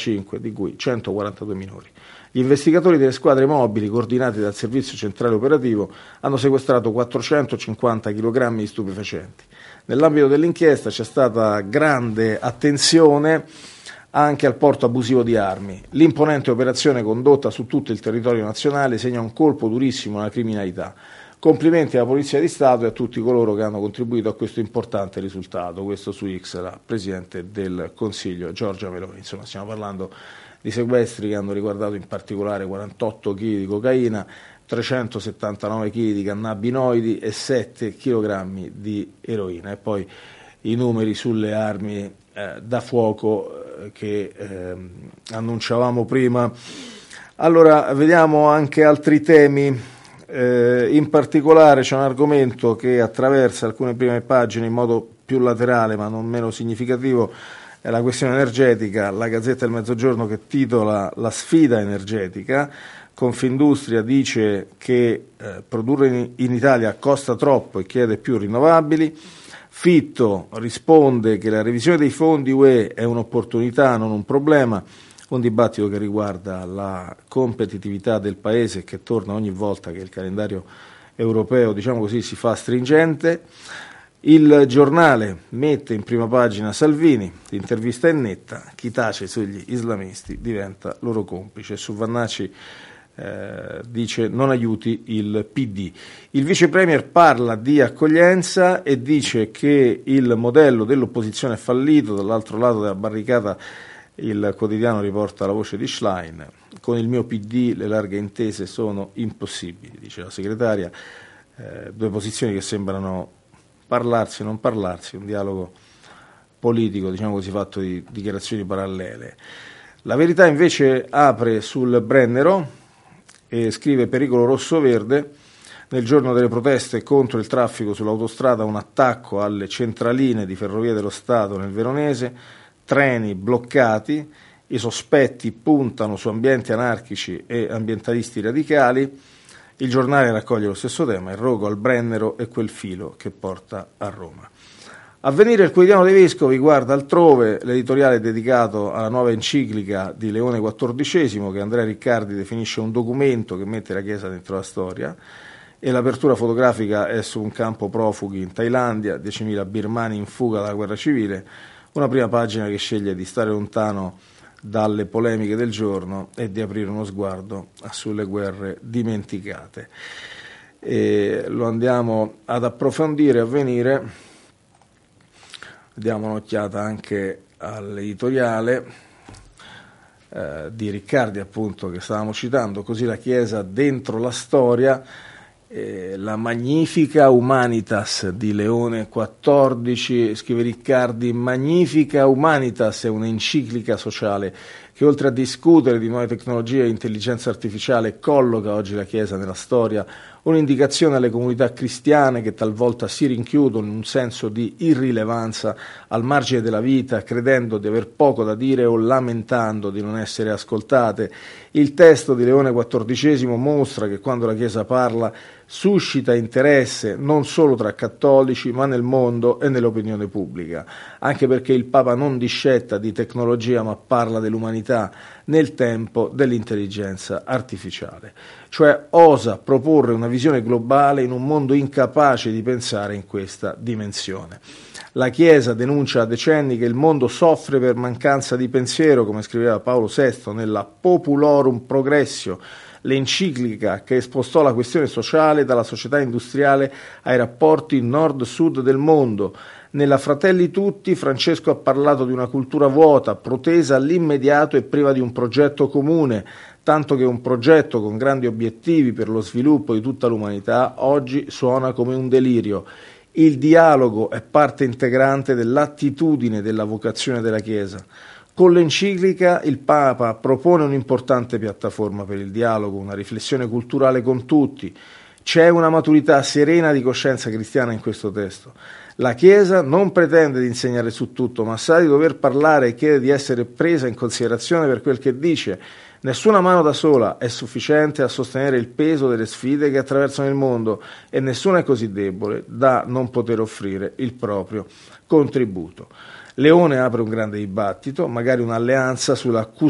di cui 142 minori. Gli investigatori delle squadre mobili, coordinati dal Servizio Centrale Operativo, hanno sequestrato 450 kg di stupefacenti. Nell'ambito dell'inchiesta c'è stata grande attenzione anche al porto abusivo di armi. L'imponente operazione condotta su tutto il territorio nazionale segna un colpo durissimo alla criminalità. Complimenti alla Polizia di Stato e a tutti coloro che hanno contribuito a questo importante risultato. Questo su X la Presidente del Consiglio Giorgia Meloni. Insomma, stiamo parlando di sequestri che hanno riguardato in particolare 48 kg di cocaina, 379 kg di cannabinoidi e 7 kg di eroina. E poi i numeri sulle armi da fuoco che annunciavamo prima. Allora, vediamo anche altri temi. In particolare c'è un argomento che attraversa alcune prime pagine in modo più laterale ma non meno significativo, è la questione energetica. La Gazzetta del Mezzogiorno che titola La sfida energetica. Confindustria dice che produrre in Italia costa troppo e chiede più rinnovabili. Fitto risponde che la revisione dei fondi UE è un'opportunità, non un problema. Un dibattito che riguarda la competitività del Paese e che torna ogni volta che il calendario europeo, diciamo così, si fa stringente. Il Giornale mette in prima pagina Salvini, l'intervista è netta, chi tace sugli islamisti diventa loro complice. Su Vannacci dice non aiuti il PD. Il vice premier parla di accoglienza e dice che il modello dell'opposizione è fallito. Dall'altro lato della barricata il quotidiano riporta la voce di Schlein: con il mio PD le larghe intese sono impossibili, dice la segretaria. Due posizioni che sembrano parlarsi e non parlarsi, un dialogo politico, diciamo così, fatto di dichiarazioni parallele. La Verità invece apre sul Brennero e scrive pericolo rosso-verde. Nel giorno delle proteste contro il traffico sull'autostrada un attacco alle centraline di Ferrovie dello Stato nel Veronese, treni bloccati, i sospetti puntano su ambienti anarchici e ambientalisti radicali. Il Giornale raccoglie lo stesso tema, il rogo al Brennero e quel filo che porta a Roma. Avvenire, il quotidiano dei vescovi, guarda altrove, l'editoriale è dedicato alla nuova enciclica di Leone XIV, che Andrea Riccardi definisce un documento che mette la Chiesa dentro la storia, e l'apertura fotografica è su un campo profughi in Thailandia, 10.000 birmani in fuga dalla guerra civile, una prima pagina che sceglie di stare lontano dalle polemiche del giorno e di aprire uno sguardo sulle guerre dimenticate. E lo andiamo ad approfondire a venire. Diamo un'occhiata anche all'editoriale di Riccardi, appunto, che stavamo citando, così la Chiesa dentro la storia. La Magnifica Humanitas di Leone XIV, scrive Riccardi, Magnifica Humanitas è un'enciclica sociale che, oltre a discutere di nuove tecnologie e intelligenza artificiale, colloca oggi la Chiesa nella storia, un'indicazione alle comunità cristiane che talvolta si rinchiudono in un senso di irrilevanza al margine della vita, credendo di aver poco da dire o lamentando di non essere ascoltate. Il testo di Leone XIV mostra che quando la Chiesa parla suscita interesse non solo tra cattolici ma nel mondo e nell'opinione pubblica, anche perché il Papa non discetta di tecnologia ma parla dell'umanità nel tempo dell'intelligenza artificiale, cioè osa proporre una visione globale in un mondo incapace di pensare in questa dimensione. La Chiesa denuncia da decenni che il mondo soffre per mancanza di pensiero, come scriveva Paolo VI nella Populorum Progressio, l'enciclica che spostò la questione sociale dalla società industriale ai rapporti nord-sud del mondo. Nella Fratelli Tutti Francesco ha parlato di una cultura vuota, protesa all'immediato e priva di un progetto comune, tanto che un progetto con grandi obiettivi per lo sviluppo di tutta l'umanità oggi suona come un delirio. Il dialogo è parte integrante dell'attitudine della vocazione della Chiesa. Con l'enciclica il Papa propone un'importante piattaforma per il dialogo, una riflessione culturale con tutti. C'è una maturità serena di coscienza cristiana in questo testo. La Chiesa non pretende di insegnare su tutto, ma sa di dover parlare e chiede di essere presa in considerazione per quel che dice. Nessuna mano da sola è sufficiente a sostenere il peso delle sfide che attraversano il mondo e nessuna è così debole da non poter offrire il proprio contributo. Leone apre un grande dibattito, magari un'alleanza sulla